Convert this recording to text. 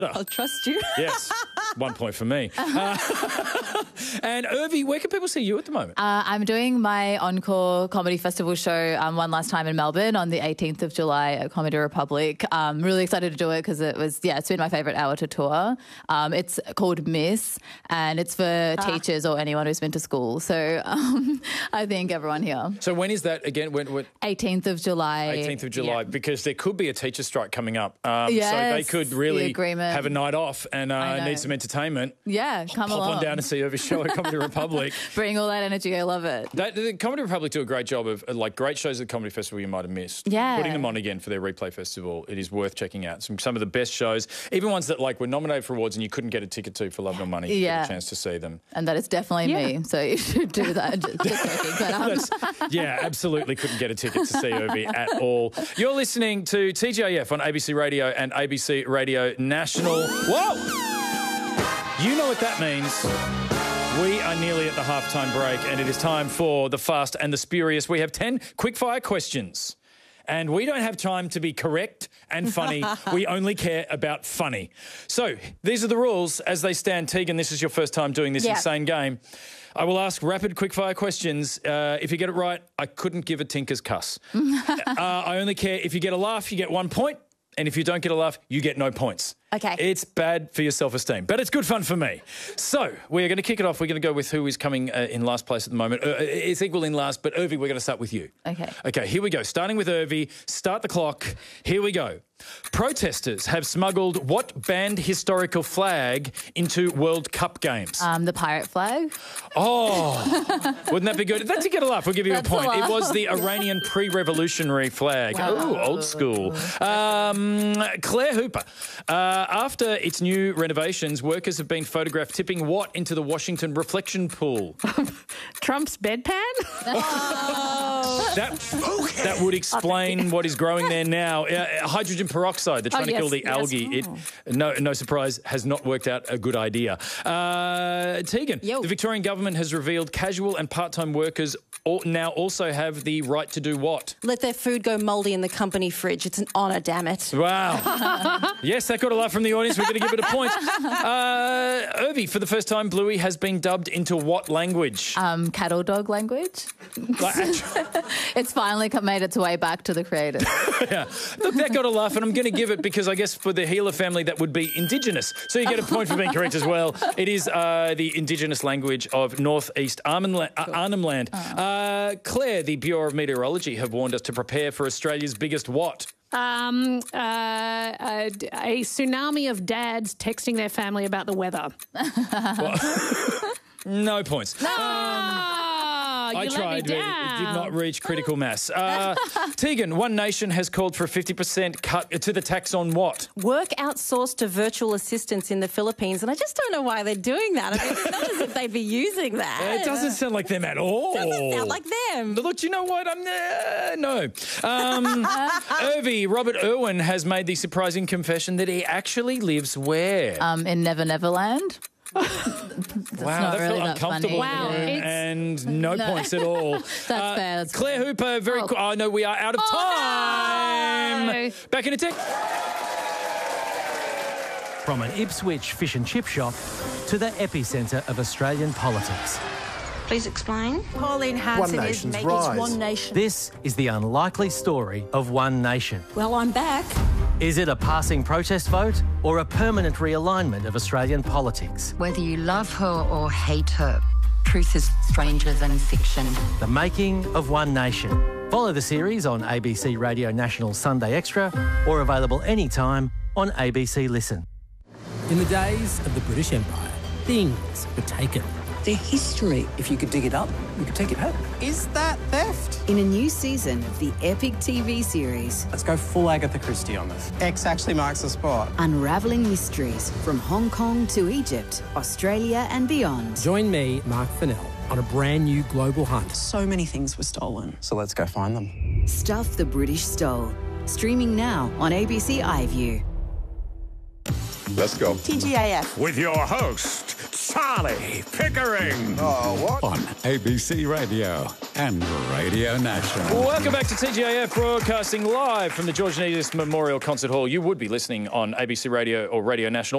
I'll trust you. Yes, 1 point for me. And Urvi, where can people see you at the moment? I'm doing my Encore Comedy Festival show one last time in Melbourne on the 18th of July at Comedy Republic. I'm really excited to do it because it's been my favourite hour to tour. It's called Miss, and it's for teachers or anyone who's been to school. So I think everyone here. So when is that again? When 18th of July. 18th of July, because there could be a teacher strike coming up. Yes, so they could really the have a night off and need some entertainment. Yeah, come Pop along. on down to see Urvi's show at Comedy Republic. Bring all that energy. I love it. The Comedy Republic do a great job of great shows at the Comedy Festival you might have missed. Yeah. Putting them on again for their replay festival. It is worth checking out. Some of the best shows, even ones that were nominated for awards and you couldn't get a ticket to for love nor money. You get a chance to see them. And that is definitely me. So you should do that. Just yeah, absolutely couldn't get a ticket to see Urvi at all. You're listening to TGIF on ABC Radio and ABC Radio National. Whoa! You know what that means. We are nearly at the halftime break and it is time for the Fast and the Spurious. We have 10 quickfire questions and we don't have time to be correct and funny. We only care about funny. So these are the rules as they stand. Tegan, this is your first time doing this insane game. I will ask rapid quickfire questions. If you get it right, I couldn't give a tinker's cuss. I only care if you get a laugh, you get 1 point. And if you don't get a laugh, you get no points. Okay. It's bad for your self-esteem, but it's good fun for me. So we're going to kick it off. We're going to go with who is coming in last place at the moment. It's equal in last, but Urvi, we're going to start with you. Okay. Okay, here we go. Starting with Urvi. Start the clock. Here we go. Protesters have smuggled what banned historical flag into World Cup games? The pirate flag. Oh, wouldn't that be good? That's to get a laugh. We'll give you a point. It was the Iranian pre-revolutionary flag. Wow. Ooh, old school. Claire Hooper. After its new renovations, workers have been photographed tipping what into the Washington reflection pool? Trump's bedpan? That would explain what is growing there now. Hydrogen peroxide. They're trying to kill the algae. No surprise, has not worked out a good idea. Tegan, the Victorian government has revealed casual and part-time workers now also have the right to do what? Let their food go mouldy in the company fridge. It's an honour, damn it. Wow. Yes, that got a laugh from the audience. We're going to give it a point. Urvi, for the first time, Bluey has been dubbed into what language? Cattle dog language. It's finally made its way back to the creators. Yeah. Look, that got a laugh, and I'm going to give it because I guess for the Healer family that would be Indigenous. So you get a point for being correct as well. It is the Indigenous language of North East Arnhem Land. Claire, the Bureau of Meteorology have warned us to prepare for Australia's biggest what? A tsunami of dads texting their family about the weather. No points. I tried, but it did not reach critical mass. Tegan, One Nation has called for a 50% cut to the tax on what? Work outsourced to virtual assistants in the Philippines, and I just don't know why they're doing that. I mean, it's not as if they'd be using that. It doesn't sound like them at all. It doesn't sound like them. Look, you know what? No. Urvi, Robert Irwin has made the surprising confession that he actually lives where? In Never Neverland. Wow, not that really felt that uncomfortable. funny. Wow, and no points at all. That's fair. Claire Hooper, oh no, we are out of time. No. Back in a tick. From an Ipswich fish and chip shop to the epicentre of Australian politics. Please explain. Pauline Hanson is making One Nation. This is the unlikely story of One Nation. Well, I'm back. Is it a passing protest vote or a permanent realignment of Australian politics? Whether you love her or hate her, truth is stranger than fiction. The making of One Nation. Follow the series on ABC Radio National Sunday Extra or available anytime on ABC Listen. In the days of the British Empire, things were taken. Their history. If you could dig it up, you could take it home. Is that theft? In a new season of the epic TV series, Let's go full Agatha Christie on this. X actually marks the spot. unravelling mysteries from Hong Kong to Egypt, Australia and beyond. Join me, Mark Fennell, on a brand new global hunt. So many things were stolen. So let's go find them. Stuff the British stole. Streaming now on ABC iView. Let's go. TGIF. With your host, Charlie Pickering. Oh, what? On ABC Radio and Radio National. Welcome back to TGIF, broadcasting live from the George Negus Memorial Concert Hall. You would be listening on ABC Radio or Radio National.